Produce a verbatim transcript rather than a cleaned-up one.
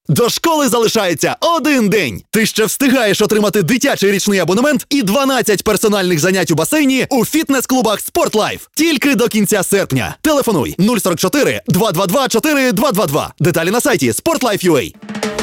До школи залишається один день. Ти ще встигаєш отримати дитячий річний абонемент і дванадцять персональних занять у басейні у фітнес-клубах «Спортлайф». Тільки до кінця серпня. Телефонуй нуль сорок чотири два два два чотири два два два. Деталі на сайті спортлайф крапка ю а.